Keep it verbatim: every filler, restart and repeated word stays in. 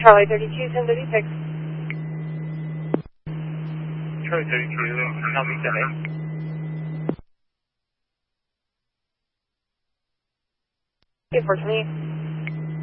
Charlie thirty-two, ten thirty-six. Charlie thirty-two, now meet that eight. Unfortunately.